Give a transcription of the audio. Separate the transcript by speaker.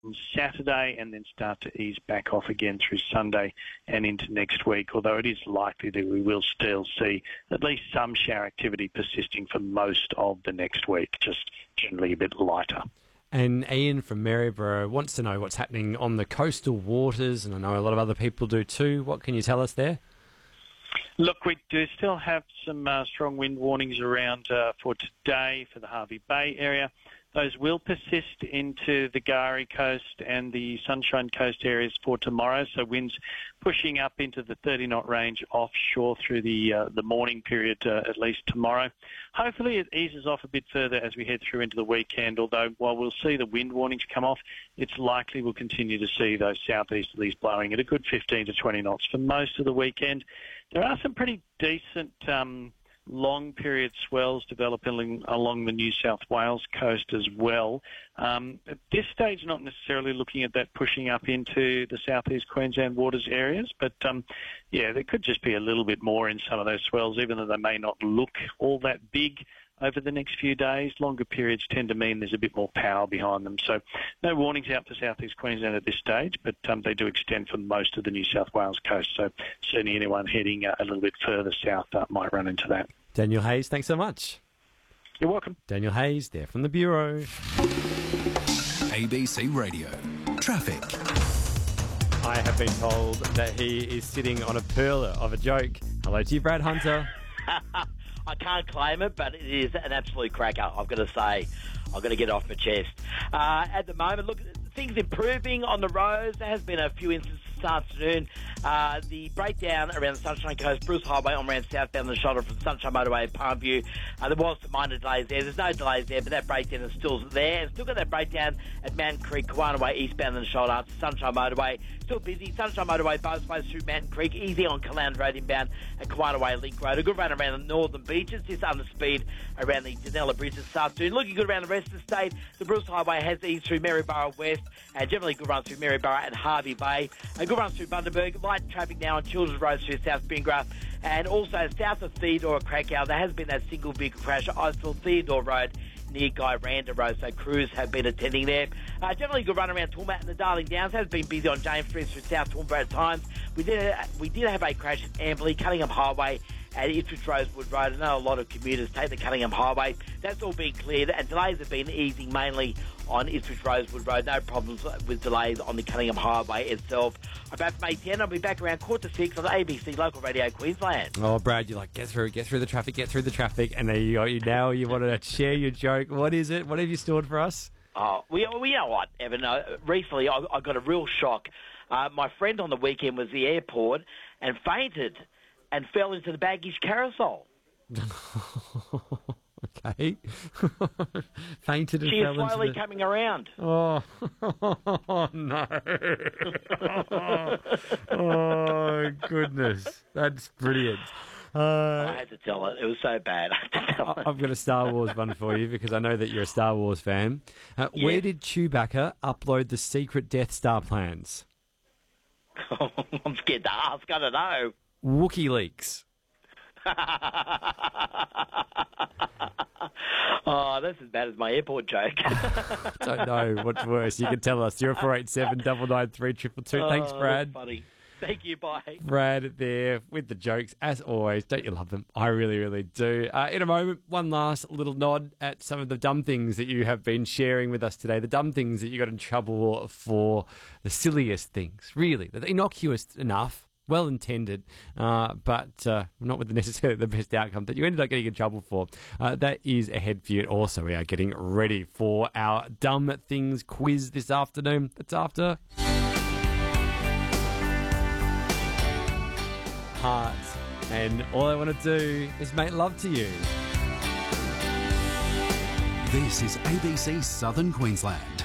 Speaker 1: on Saturday and then start to ease back off again through Sunday and into next week, although it is likely that we will still see at least some shower activity persisting for most of the next week, just generally a bit lighter.
Speaker 2: And Ian from Maryborough wants to know what's happening on the coastal waters, and I know a lot of other people do too. What can you tell us there?
Speaker 1: Look, we do still have some strong wind warnings around for today for the Hervey Bay area. Those will persist into the Gari Coast and the Sunshine Coast areas for tomorrow, so winds pushing up into the 30-knot range offshore through the morning period, at least tomorrow. Hopefully it eases off a bit further as we head through into the weekend, although while we'll see the wind warnings come off, it's likely we'll continue to see those southeasterlies blowing at a good 15 to 20 knots for most of the weekend. There are some pretty decent long period swells developing along the New South Wales coast as well. At this stage, not necessarily looking at that pushing up into the southeast Queensland waters areas, but there could just be a little bit more in some of those swells, even though they may not look all that big over the next few days. Longer periods tend to mean there's a bit more power behind them. So no warnings out for southeast Queensland at this stage, but they do extend for most of the New South Wales coast. So certainly anyone heading a little bit further south might run into that.
Speaker 2: Daniel Hayes, thanks so much.
Speaker 1: You're welcome.
Speaker 2: Daniel Hayes there from the Bureau.
Speaker 3: ABC Radio. Traffic.
Speaker 2: I have been told that he is sitting on a perler of a joke. Hello to you, Brad Hunter.
Speaker 4: I can't claim it, but it is an absolute cracker, I've got to say. I've got to get it off my chest. At the moment, look, things improving on the roads. There has been a few instances this afternoon. The breakdown around the Sunshine Coast, Bruce Highway on around southbound the shoulder from Sunshine Motorway and Palmview. There was some minor delays there. There's no delays there, but that breakdown is still there. And still got that breakdown at Mountain Creek, Kawana Way, eastbound the shoulder up to Sunshine Motorway. Still busy. Sunshine Motorway both ways through Mountain Creek. Easy on Caland Road inbound and Kawana Way Link Road. A good run around the northern beaches. Just under speed around the Danella Bridge this afternoon. Looking good around the rest of the state. The Bruce Highway has eased through Maryborough West. And generally good runs through Maryborough and Hervey Bay. A good runs through Bundaberg. Light traffic now on Children's Road through South Bingara. And also south of Theodore Krakow, there has been that single vehicle crash at Iceville Theodore Road near Guy Randa Road, so crews have been attending there. Generally good run around Toowoomba and the Darling Downs. Has been busy on James Street through South Toowoomba at times. We did have a crash at Amberley, Cunningham Highway at Ipswich Rosewood Road. I know a lot of commuters take the Cunningham Highway. That's all been cleared, and delays have been easing mainly on Ipswich Rosewood Road. No problems with delays on the Cunningham Highway itself. I'm back from 8:10. I'll be back around 5:45 on ABC Local Radio Queensland.
Speaker 2: Oh, Brad, you're like, get through the traffic, and there you go. You want to share your joke. What is it? What have you stored for us?
Speaker 4: Oh, we you know what, Evan? Recently, I got a real shock. My friend on the weekend was at the airport and fainted and fell into the baggage carousel.
Speaker 2: Okay. Fainted and
Speaker 4: she
Speaker 2: fell
Speaker 4: is slowly
Speaker 2: into
Speaker 4: coming around.
Speaker 2: Oh, no. Oh, goodness. That's brilliant.
Speaker 4: I had to tell it. It was so bad.
Speaker 2: I've got a Star Wars one for you because I know that you're a Star Wars fan. Where did Chewbacca upload the secret Death Star plans?
Speaker 4: I'm scared to ask. I don't know.
Speaker 2: WikiLeaks.
Speaker 4: Oh, that's as bad as my airport joke.
Speaker 2: Don't know what's worse. You can tell us. 0487 993 222. Thanks, Brad.
Speaker 4: That's funny. Thank you, bye.
Speaker 2: Brad there with the jokes, as always. Don't you love them? I really, really do. In a moment, one last little nod at some of the dumb things that you have been sharing with us today. The dumb things that you got in trouble for, the silliest things, really. They're innocuous enough, well-intended, but not with necessarily the best outcome that you ended up getting in trouble for. That is ahead for you. Also, we are getting ready for our Dumb Things quiz this afternoon. That's after Hearts. And all I want to do is make love to you.
Speaker 3: This is ABC Southern Queensland.